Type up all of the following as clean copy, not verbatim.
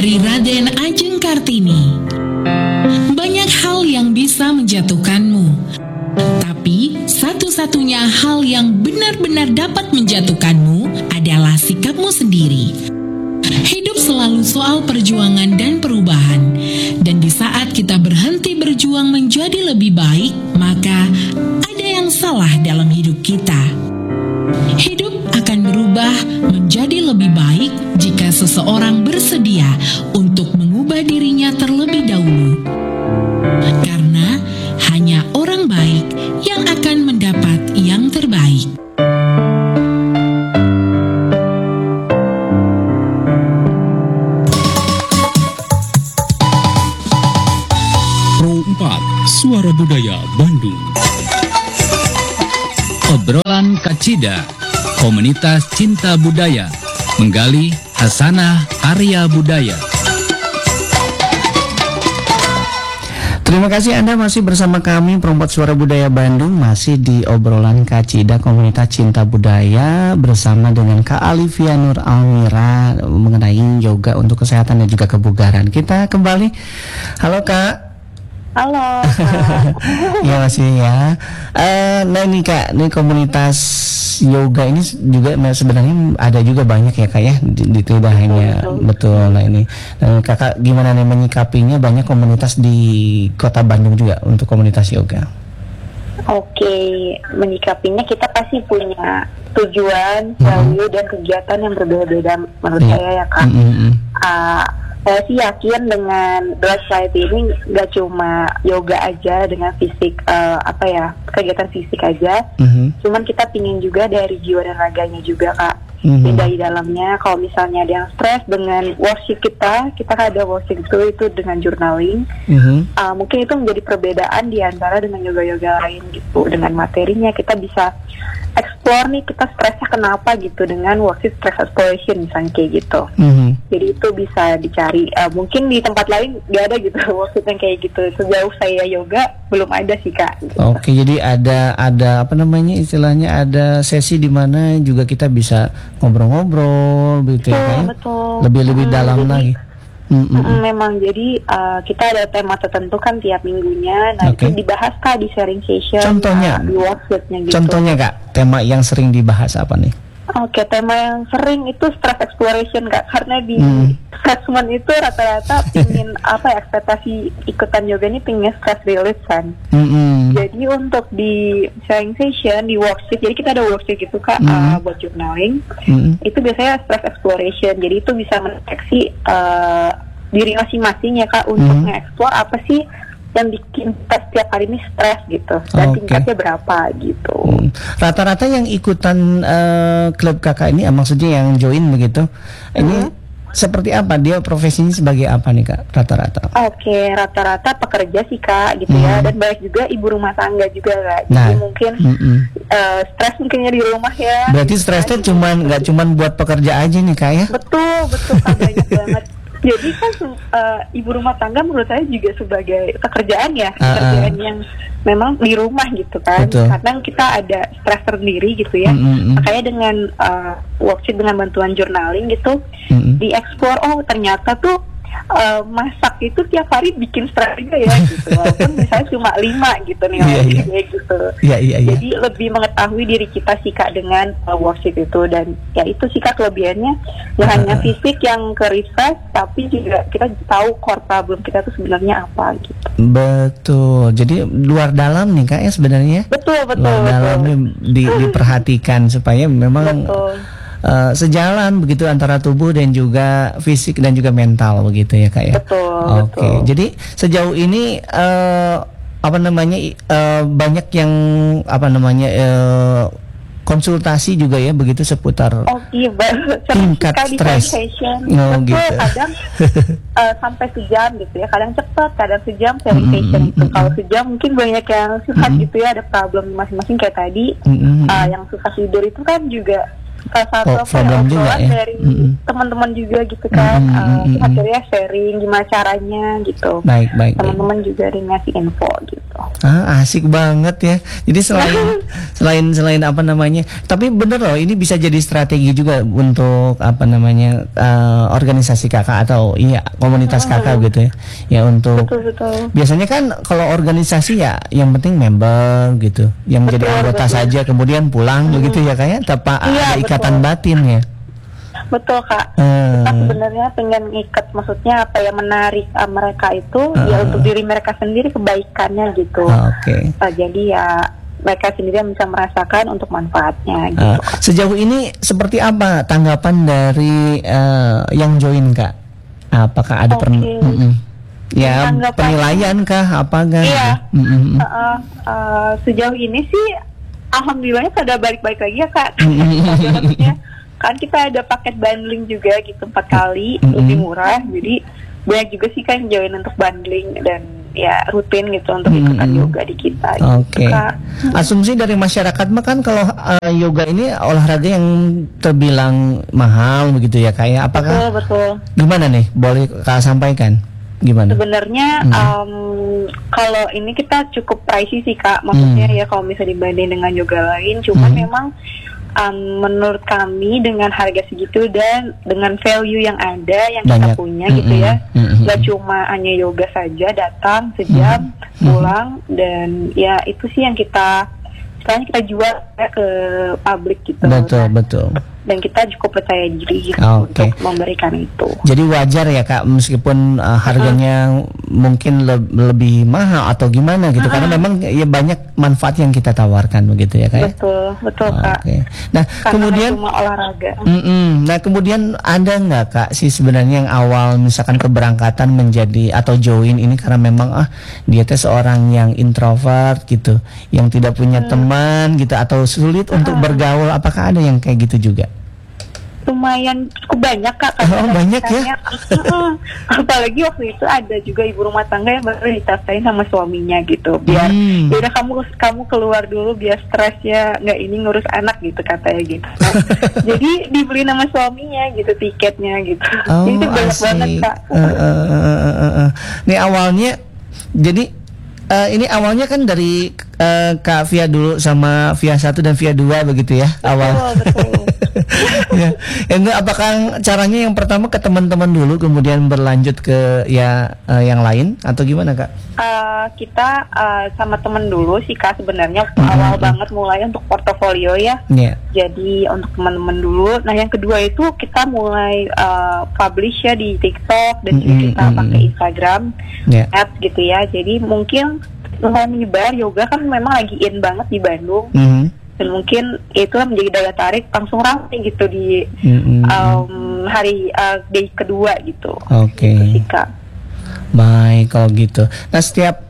dari Raden Ajeng Kartini. Banyak hal yang bisa menjatuhkanmu, tapi satu-satunya hal yang benar-benar dapat menjatuhkanmu adalah sikapmu sendiri. Hidup selalu soal perjuangan dan perubahan, dan di saat kita berhenti berjuang menjadi lebih baik, maka ada yang salah dalam hidup kita. Hidup akan berubah menjadi lebih baik jika seseorang bersedia untuk mengubah dirinya terlebih dahulu. Karena hanya orang baik yang akan mendapat yang terbaik. Pro 4 Suara Budaya Bandung. Obrolan Kacida, komunitas cinta budaya, menggali hasanah karya budaya. Terima kasih Anda masih bersama kami Perempat Suara Budaya Bandung, masih di obrolan Kacida komunitas cinta budaya bersama dengan Kak Alivia Nur Almira mengenai yoga untuk kesehatan dan juga kebugaran. Kita kembali. Halo Kak. Halo Kak. Ya masih ya. Nah ini Kak, ini komunitas yoga ini juga sebenarnya ada juga banyak ya Kak ya, tidak hanya betul. Nah ini Kakak gimana nih menyikapinya, banyak komunitas di Kota Bandung juga untuk komunitas yoga? Oke, menyikapinya kita pasti punya tujuan, value dan kegiatan yang berbeda-beda menurut saya ya Kak. Saya sih yakin dengan Black Society ini gak cuma yoga aja dengan fisik, kegiatan fisik aja. Cuman kita pingin juga dari jiwa dan raganya juga Kak. Beda di dalamnya. Kalau misalnya ada yang stres dengan worksheet kita ada worksheet itu dengan journaling. Mungkin itu menjadi perbedaan di antara dengan yoga-yoga lain gitu. Dengan materinya kita bisa explore nih kita stresnya kenapa gitu dengan worksheet stress exploration misalnya kayak gitu. Jadi itu bisa dicari. Mungkin di tempat lain gak ada gitu worksheet yang kayak gitu. Sejauh saya yoga belum ada sih Kak. Gitu. Oke, jadi ada apa namanya istilahnya, ada sesi di mana juga kita bisa ngobrol-ngobrol gitu ya. Betul. Lebih dalam lagi. Memang jadi kita ada tema tertentu kan tiap minggunya. Nah itu dibahas Kak di sharing session. Contohnya, di worksheetnya gitu. Contohnya Kak, tema yang sering dibahas apa nih? Oke, tema yang sering itu stress exploration Kak, karena di assessment itu rata-rata pingin ekspektasi ikutan yoga ini pingin stress release kan. Jadi untuk di sharing session, di worksheet, jadi kita ada worksheet gitu Kak buat journaling. Itu biasanya stress exploration, jadi itu bisa mendeteksi diri masing-masing ya Kak untuk nge-explore apa sih yang bikin kita setiap hari ini stres gitu, dan tingkatnya berapa gitu. Rata-rata yang ikutan klub kakak ini, maksudnya yang join begitu, ini seperti apa? Dia profesinya sebagai apa nih Kak rata-rata? Oke, rata-rata pekerja sih Kak gitu ya, dan banyak juga ibu rumah tangga juga Kak. Jadi mungkin stres mungkinnya di rumah ya. Berarti stresnya nggak cuman buat pekerja aja nih Kak ya? Betul Kak, banyak banget. Jadi kan ibu rumah tangga menurut saya juga sebagai pekerjaan ya, pekerjaan yang memang di rumah gitu kan. Betul. Kadang kita ada stres sendiri gitu ya. Makanya dengan worksheet dengan bantuan journaling gitu, di-explore ternyata tuh masak itu tiap hari bikin stres juga ya gitu. Walaupun misalnya cuma 5 gitu nih gitu. Jadi lebih mengetahui diri kita sih Kak dengan worksheet itu, dan ya itu sih Kak kelebihannya. Ya hanya fisik yang ke refresh, tapi juga kita tahu core problem kita tuh sebenarnya apa gitu. Betul. Jadi luar dalam nih Kak ya sebenarnya. Betul. Luar dalamnya diperhatikan supaya memang sejalan begitu antara tubuh dan juga fisik dan juga mental begitu ya Kak ya. Oke. Jadi sejauh ini banyak yang konsultasi juga ya begitu seputar tingkat stres. Gitu. Kadang sampai sejam gitu ya. Kadang cepat, kadang sejam sharing session itu. Kalau sejam mungkin banyak yang susah gitu ya, ada problem masing-masing kayak tadi. Yang susah tidur itu kan juga salah satu obrolan dari teman-teman juga gitu kan. Akhirnya sharing gimana caranya gitu. Baik. Teman-teman juga ada ngasih info gitu. Asik banget ya. Jadi selain apa namanya, tapi bener loh, ini bisa jadi strategi juga untuk apa namanya organisasi kakak atau komunitas kakak gitu ya. Ya untuk Betul. biasanya kan kalau organisasi ya yang penting member gitu, yang menjadi anggota saja kemudian pulang begitu ya kayak tanpa ada ikatan batin ya. Betul Kak. Kita sebenarnya pengen ikat, maksudnya apa ya, menarik mereka itu ya untuk diri mereka sendiri, kebaikannya gitu. Jadi ya mereka sendiri yang bisa merasakan untuk manfaatnya gitu. Sejauh ini seperti apa tanggapan dari yang join Kak? Apakah ada penilaian kah apa kan? Iya. Sejauh ini sih alhamdulillahnya pada balik-balik lagi ya Kak. Maksudnya kan kita ada paket bundling juga gitu 4 kali, lebih murah, jadi banyak juga sih kan join untuk bundling dan ya rutin gitu untuk ikutan yoga di kita. Gitu, Kak. Asumsi dari masyarakat mah kan kalau yoga ini olahraga yang terbilang mahal begitu ya kayak apakah? Betul. Gimana nih? Boleh Kak sampaikan? Gimana? Sebenarnya kalau ini kita cukup pricey sih Kak, maksudnya ya kalau misalnya dibanding dengan yoga lain, cuman memang menurut kami dengan harga segitu dan dengan value yang ada yang kita punya gitu ya, nggak cuma hanya yoga saja, datang sejam pulang, dan ya itu sih yang kita jual ke publik gitu. Betul. Dan kita cukup percaya diri gitu untuk memberikan itu. Jadi wajar ya Kak, meskipun harganya mungkin lebih mahal atau gimana gitu, karena memang ya banyak manfaat yang kita tawarkan begitu ya Kak. Betul Kak. Nah karena kemudian cuma olahraga. Nah kemudian ada nggak Kak sih sebenarnya yang awal misalkan keberangkatan menjadi atau join ini karena memang dia teh seorang yang introvert gitu, yang tidak punya teman gitu atau sulit untuk bergaul, apakah ada yang kayak gitu juga? Lumayan cukup banyak Kak. Banyak ya. Apalagi waktu itu ada juga ibu rumah tangga yang baru ditafsirin sama suaminya gitu, biar yaudah kamu keluar dulu biar stresnya nggak ini ngurus anak gitu katanya gitu. Jadi dibeli nama suaminya gitu tiketnya gitu. Jadi itu banyak banget Kak. Ini awalnya jadi ini awalnya kan dari Kak Via dulu sama Via 1 dan Via 2 begitu ya awal. Betul. Ya, apakah caranya yang pertama ke teman-teman dulu kemudian berlanjut ke yang lain atau gimana Kak? Kita sama teman dulu sih Kak sebenarnya awal banget mulai untuk portofolio ya. Jadi untuk teman-teman dulu. Nah yang kedua itu kita mulai publish ya di TikTok dan juga kita pakai Instagram ads gitu ya. Jadi mungkin mulai menyebar, yoga kan memang lagi in banget di Bandung. Dan mungkin itulah menjadi daya tarik, langsung ramai gitu di hari day kedua gitu. Gitu sih, Kak. Baik kalau gitu. Nah setiap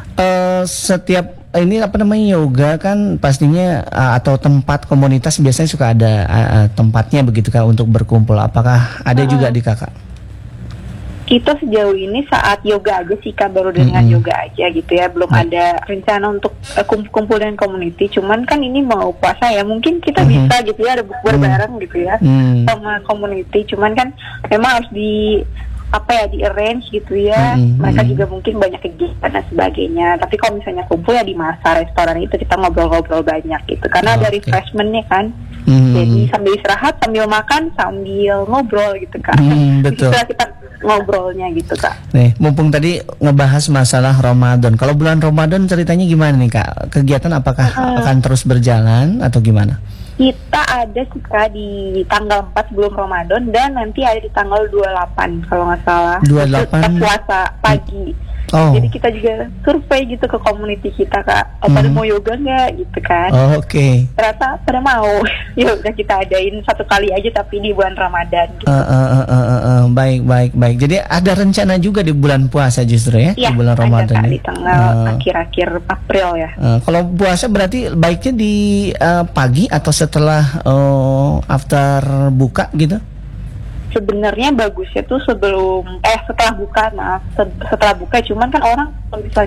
ini apa namanya yoga kan pastinya atau tempat komunitas biasanya suka ada tempatnya begitu Kak untuk berkumpul. Apakah ada juga di Kakak? Kita sejauh ini saat yoga aja sih Kak, baru dengan yoga aja gitu ya, belum ada rencana untuk kumpul dengan community. Cuman kan ini mau puasa ya, mungkin kita bisa gitu ya ada bukber bareng gitu ya sama community. Cuman kan memang harus di arrange gitu ya. Mereka juga mungkin banyak kegiatan dan sebagainya. Tapi kalau misalnya kumpul ya di masa restoran itu kita ngobrol-ngobrol banyak gitu, karena ada refreshmentnya kan. Jadi sambil istirahat, sambil makan, sambil ngobrol gitu Kak. Betul. Jadi kita ngobrolnya gitu Kak. Nih, mumpung tadi ngebahas masalah Ramadan. Kalau bulan Ramadan ceritanya gimana nih Kak? Kegiatan apakah akan terus berjalan atau gimana? Kita ada sih Kak di tanggal 4 sebelum Ramadan, dan nanti ada di tanggal 28 kalau nggak salah. 28 puasa pagi. Jadi kita juga survei gitu ke community kita Kak, pada mau yoga nggak gitu kan. Ternyata pada mau. Ya udah kita adain 1 kali aja tapi di bulan Ramadan gitu. Baik. Jadi ada rencana juga di bulan puasa justru ya, di bulan Ramadan. Iya, di tanggal akhir-akhir April ya. Kalau puasa berarti baiknya di pagi atau setelah after buka gitu? Sebenarnya bagusnya tuh setelah buka, setelah buka. Cuman kan orang kalau misalnya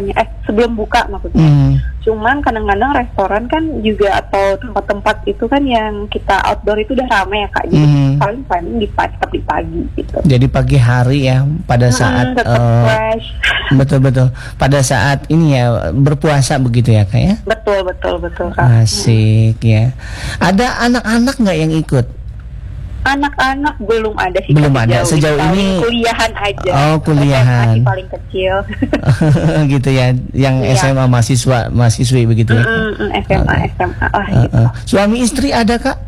sebelum buka maksudnya. Cuman kadang-kadang restoran kan juga atau tempat-tempat itu kan yang kita outdoor itu udah ramai ya Kak. Jadi paling tetap di pagi gitu. Jadi pagi hari ya pada saat fresh. Betul. Pada saat ini ya berpuasa begitu ya Kak ya? Betul Kak. Asik ya. Ada anak-anak nggak yang ikut? Anak-anak belum ada sih. Belum ada sejauh ini. Kuliahan aja. Oh, kuliahan. Masih paling kecil. Gitu ya, yang SMA mahasiswi begitu ya. SMA. Gitu. Suami istri ada Kak?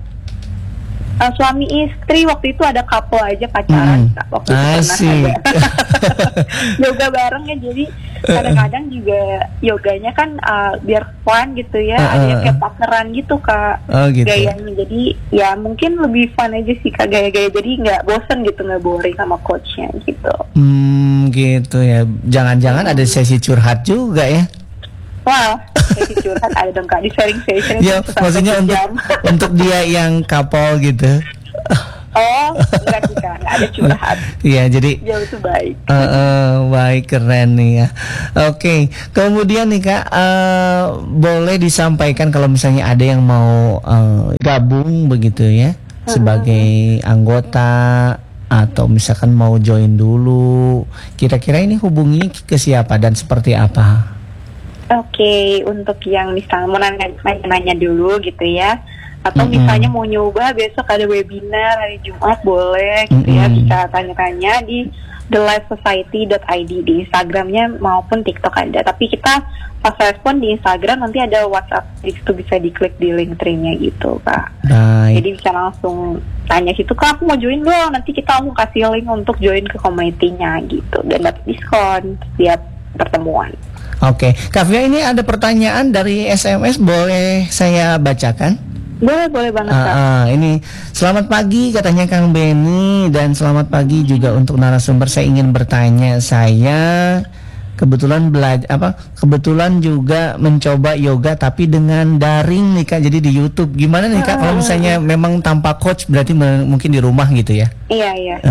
Suami istri waktu itu ada couple aja pacaran Kak. Waktu itu asik. pernah ada yoga bareng ya, jadi kadang-kadang juga yoganya kan biar fun gitu ya, ada yang kayak partneran gitu Kak. Gitu. Gayanya, jadi ya mungkin lebih fun aja sih Kak gaya-gaya, jadi nggak bosen gitu, nggak boring sama coachnya gitu. Gitu ya, jangan-jangan ada sesi curhat juga ya? Wah, sesi curhat ada dong Kak, di sharing session. Ya, maksudnya untuk dia yang couple gitu. Oh, enggak sih Kak, nggak ada curhat. Iya, jadi jauh itu baik. Baik, keren nih ya. Oke, kemudian nih Kak, boleh disampaikan kalau misalnya ada yang mau gabung begitu ya, sebagai anggota atau misalkan mau join dulu, kira-kira ini hubungi ke siapa dan seperti apa? Oke, untuk yang misalnya mau nanya dulu gitu ya, atau misalnya mau nyoba besok ada webinar hari Jumat, boleh gitu ya, bisa tanya-tanya di thelifesociety.id di Instagramnya maupun TikTok ada. Tapi kita pas respon di Instagram nanti ada WhatsApp, di situ bisa diklik di link tree-nya gitu Kak. Baik. Jadi bisa langsung tanya situ, Kak aku mau join dong, nanti kita langsung kasih link untuk join ke community-nya gitu, dan dapat diskon setiap pertemuan. Oke, Kak Fia, ini ada pertanyaan dari SMS, boleh saya bacakan? Boleh banget Kak. Ini selamat pagi katanya Kang Benny, dan selamat pagi juga untuk narasumber. Saya ingin bertanya, saya kebetulan juga mencoba yoga tapi dengan daring nih Kak, jadi di YouTube. Gimana nih Kak kalau misalnya memang tanpa coach, berarti mungkin di rumah gitu ya? Iya.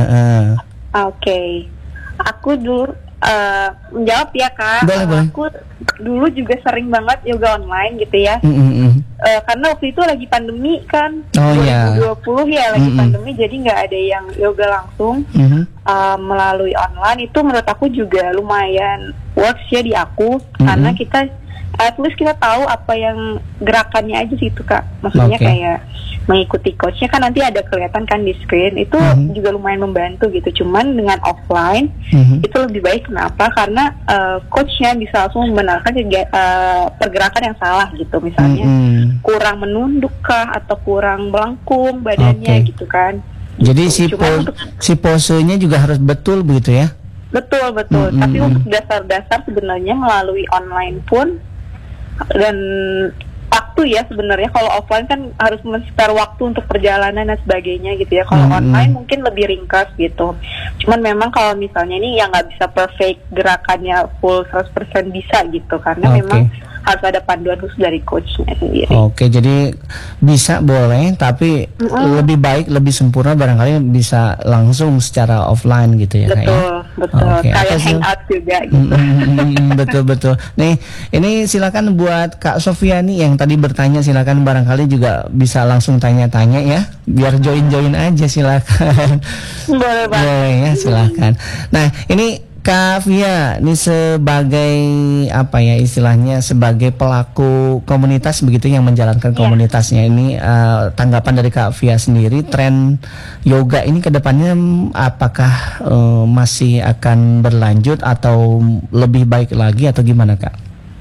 Oke. Aku dulu menjawab ya Kak. Boleh. Aku dulu juga sering banget yoga online gitu ya. Karena waktu itu lagi pandemi kan, 2020 ya lagi pandemi, jadi nggak ada yang yoga langsung melalui online. Itu menurut aku juga lumayan works ya di aku, karena kita at least kita tahu apa yang gerakannya aja sih itu Kak. Maksudnya kayak mengikuti coachnya kan nanti ada kelihatan kan di screen, itu juga lumayan membantu gitu. Cuman dengan offline itu lebih baik. Kenapa? Karena coachnya bisa langsung membenarkan pergerakan yang salah gitu. Misalnya kurang menunduk kah, atau kurang melengkung badannya gitu kan. Jadi si posenya juga harus betul begitu ya? Betul. Tapi untuk dasar-dasar sebenarnya melalui online pun, dan waktu ya sebenarnya, kalau offline kan harus men-spare waktu untuk perjalanan dan sebagainya gitu ya. Kalau online mungkin lebih ringkas gitu. Cuman memang kalau misalnya ini yang nggak bisa perfect gerakannya full 100% bisa gitu, karena memang harus ada panduan khusus dari coachnya sendiri. Oke, jadi bisa boleh, tapi lebih baik, lebih sempurna barangkali bisa langsung secara offline gitu ya. Betul. Kayak hangout juga gitu. Betul. Nih, ini silakan buat Kak Sofiani yang tadi bertanya, silakan barangkali juga bisa langsung tanya-tanya ya, biar join aja, silakan. Boleh ya, silakan. Nah, ini Kak Fia, ini sebagai apa ya istilahnya, sebagai pelaku komunitas begitu yang menjalankan komunitasnya ini, tanggapan dari Kak Fia sendiri, tren yoga ini ke depannya apakah masih akan berlanjut atau lebih baik lagi atau gimana Kak?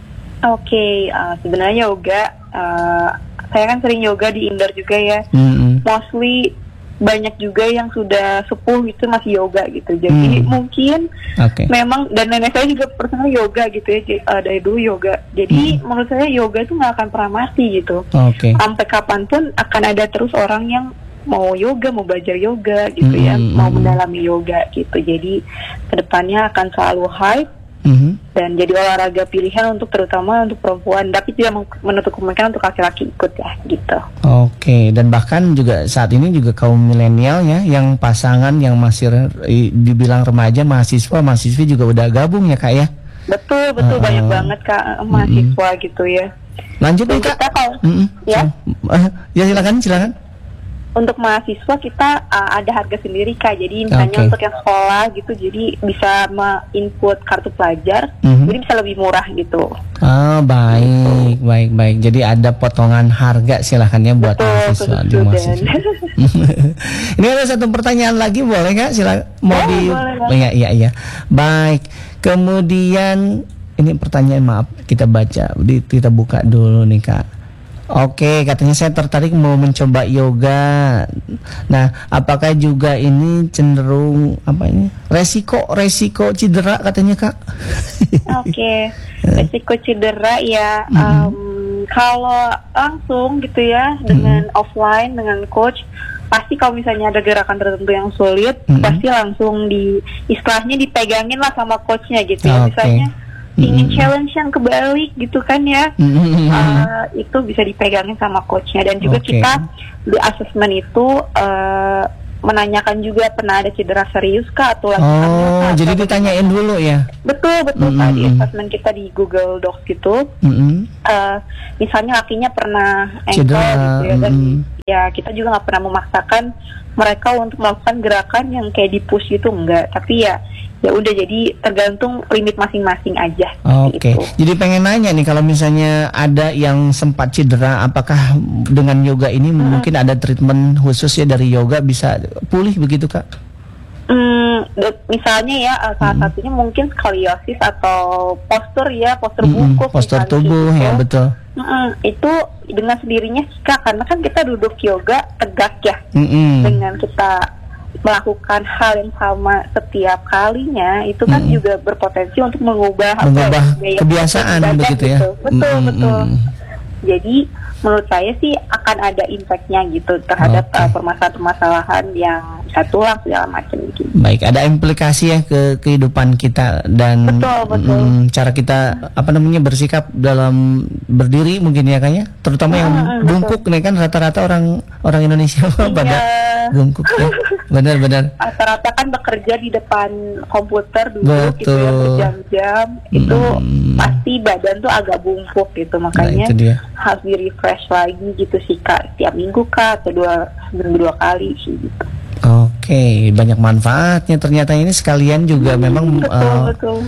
Oke, sebenarnya yoga, saya kan sering yoga di indoor juga ya. Mostly banyak juga yang sudah sepuh itu masih yoga gitu. Jadi mungkin memang, dan nenek saya juga personal yoga gitu ya, dari dulu yoga. Jadi menurut saya yoga itu nggak akan pernah mati gitu. Sampai kapanpun akan ada terus orang yang mau yoga, mau belajar yoga gitu ya, mau mendalami yoga gitu. Jadi kedepannya akan selalu hype dan jadi olahraga pilihan untuk, terutama untuk perempuan, tapi tidak menutup kemungkinan untuk laki-laki ikut ya gitu. Dan bahkan juga saat ini juga kaum milenial ya, yang pasangan yang masih dibilang remaja, mahasiswa, mahasiswi juga udah gabung ya Kak ya? Betul banyak banget Kak mahasiswa gitu ya. Lanjut nih Kak. Kita kalau ya. Ya silakan. Untuk mahasiswa kita ada harga sendiri Kak. Jadi misalnya untuk yang sekolah gitu, jadi bisa input kartu pelajar, jadi bisa lebih murah gitu. Baik. Jadi ada potongan harga silakannya buat mahasiswa di mahasiswa. Ini ada satu pertanyaan lagi, boleh Kak? Silakan. Boleh. Iya. Baik. Kemudian ini pertanyaan, maaf, kita buka dulu nih Kak. Oke, katanya saya tertarik mau mencoba yoga. Nah, apakah juga ini cenderung resiko cedera katanya Kak? Oke, resiko cedera ya. Kalau langsung gitu ya dengan offline dengan coach, pasti kalau misalnya ada gerakan tertentu yang sulit, pasti langsung istilahnya dipegangin lah sama coachnya gitu ya. Misalnya ingin challenge yang kebalik gitu kan ya, itu bisa dipegangin sama coachnya. Dan juga kita di assessment itu menanyakan juga pernah ada cedera serius kah atau lagi hamil. Jadi ditanyain dulu ya. Betul Kak, di assessment kita di Google Docs gitu. Misalnya lakinya pernah ankle gitu ya, dan ya kita juga nggak pernah memaksakan mereka untuk melakukan gerakan yang kayak di push gitu, enggak. Tapi ya udah, jadi tergantung limit masing-masing aja. Oke. Jadi pengen nanya nih, kalau misalnya ada yang sempat cedera, apakah dengan yoga ini mungkin ada treatment khusus ya dari yoga bisa pulih begitu Kak? Misalnya ya salah satunya mungkin skoliosis atau postur bungkuk, postur tubuh gitu. Ya betul. Itu dengan sendirinya sih Kak, karena kan kita duduk yoga tegak ya. Dengan kita melakukan hal yang sama setiap kalinya, itu kan juga berpotensi untuk mengubah kebiasaan begitu ya. Betul. Jadi menurut saya sih akan ada impact-nya gitu terhadap permasalahan-permasalahan yang bisa tulang segala macam gitu. Baik, ada implikasi ya ke kehidupan kita dan betul. Cara kita bersikap dalam berdiri mungkin ya Kak ya, terutama yang bungkuk nih kan rata-rata orang Indonesia pada bungkuk ya. Benar. Rata-rata kan bekerja di depan komputer dulu gitu ya berjam-jam, itu pasti badan tuh agak bungkuk gitu, makanya harus di-refresh lagi gitu sih Kak, setiap minggu Kak, atau 2 kali sih gitu. Oke, banyak manfaatnya ternyata ini, sekalian juga memang betul.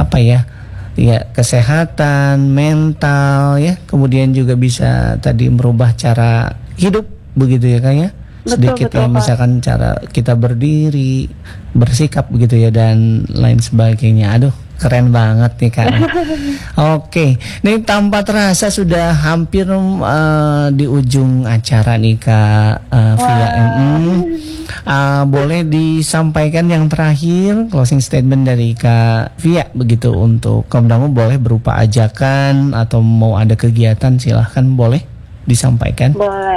Ya kesehatan mental ya, kemudian juga bisa tadi merubah cara hidup begitu ya Kak ya. Sedikit ya, misalkan cara kita berdiri, bersikap begitu ya, dan lain sebagainya. Aduh, keren banget nih Kak. Oke, ini tanpa terasa sudah hampir di ujung acara nih Kak Via. Boleh disampaikan yang terakhir, closing statement dari Kak Via begitu, untuk kamu boleh berupa ajakan atau mau ada kegiatan, silahkan boleh disampaikan. Boleh,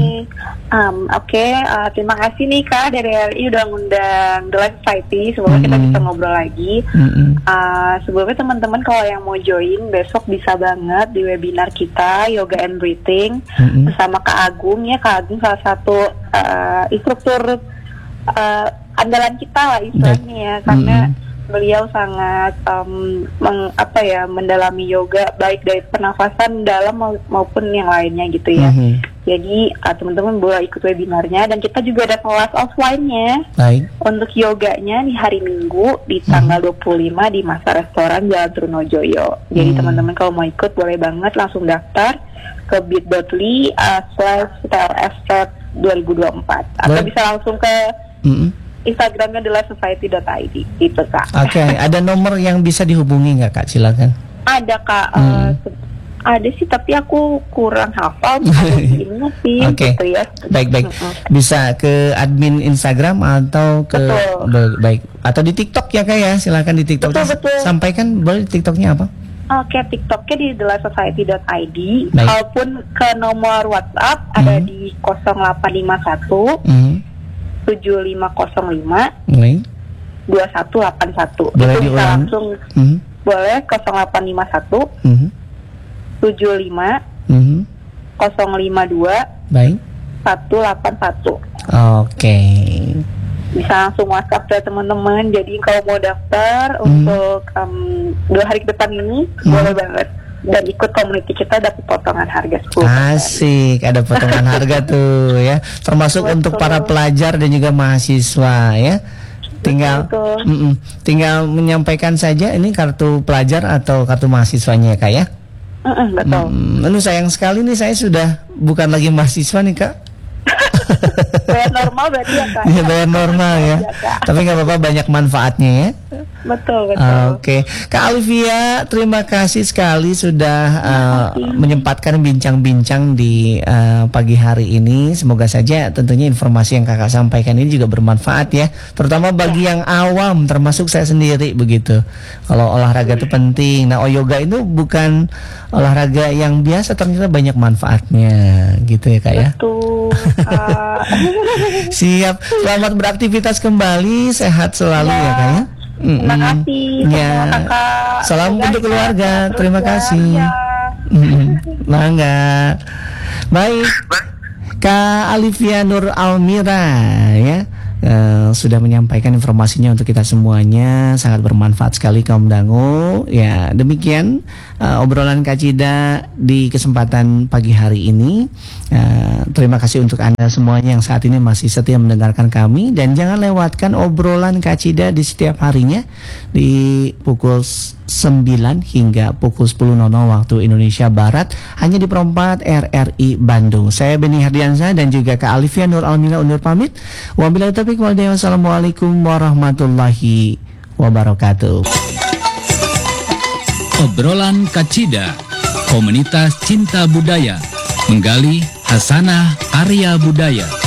oke. Terima kasih nih Kak dari RI udah ngundang The Life Society. Semoga kita bisa ngobrol lagi. Sebelumnya teman-teman kalau yang mau join besok bisa banget di webinar kita Yoga and Breathing bersama Kak Agung ya. Kak Agung salah satu instruktur andalan kita lah istilahnya ya, karena beliau sangat mendalami yoga baik dari pernafasan dalam maupun yang lainnya gitu ya. Jadi teman-teman boleh ikut webinarnya, dan kita juga ada kelas offline-nya. Untuk yoganya di hari Minggu di tanggal 25 di Masa Restoran Jalan Trunojoyo. Jadi teman-teman kalau mau ikut boleh banget langsung daftar ke bit.ly/TLSFET2024 atau bisa langsung ke Instagramnya thelifesociety.id gitu Kak. Oke, ada nomor yang bisa dihubungi nggak Kak? Silakan. Ada Kak, ada sih tapi aku kurang hafal ini sih. Gitu ya. Baik. Bisa ke admin Instagram atau ke baik atau di TikTok ya Kak ya? Silakan di TikTok. Betul. Sampaikan boleh TikToknya apa? Oke, TikToknya di thelifesociety.id. Kalaupun ke nomor WhatsApp ada di 0851 7505 2181. Boleh itu bisa langsung boleh 0851 75 052 baik 181. Oke. bisa langsung WhatsApp ke teman-teman. Jadi kalau mau daftar untuk 2 hari ke depan ini boleh banget. Dan ikut community kita dapat potongan harga 10%. Asik, ada potongan harga tuh ya. Termasuk Betul. untuk para pelajar dan juga mahasiswa ya. Tinggal menyampaikan saja ini kartu pelajar atau kartu mahasiswanya ya Kak ya. Betul. Lalu sayang sekali nih saya sudah bukan lagi mahasiswa nih Kak. Bayar normal berarti ya Kak? Iya bayar normal ya. Tapi nggak apa-apa, banyak manfaatnya ya. Betul. Oke. Kak Alivia, terima kasih sekali sudah menyempatkan bincang-bincang di pagi hari ini. Semoga saja tentunya informasi yang Kakak sampaikan ini juga bermanfaat ya, terutama bagi yang awam termasuk saya sendiri begitu. Kalau olahraga itu penting. Nah, yoga itu bukan olahraga yang biasa, ternyata banyak manfaatnya gitu ya Kak ya. Betul. Siap. Selamat beraktivitas kembali, sehat selalu ya Kak ya. Terima kasih. Ya. Salam untuk keluarga. Terima kasih. Mangga. Baik. Kak Alivia Nur Almira ya. Sudah menyampaikan informasinya untuk kita semuanya, sangat bermanfaat sekali kaum dangu. Ya, demikian obrolan Kak Cida di kesempatan pagi hari ini. Terima kasih untuk Anda semuanya yang saat ini masih setia mendengarkan kami, dan jangan lewatkan obrolan Kak Cida di setiap harinya di pukul 9 hingga pukul 10.00 waktu Indonesia Barat, hanya di Perempat RRI Bandung. Saya Beni Hardiansyah dan juga Kak Alivia Nur Almira undur pamit. Wabillahi taufiq wal hidayah. Wassalamualaikum warahmatullahi wabarakatuh. Obrolan Kacida, komunitas cinta budaya, menggali hasanah karya budaya.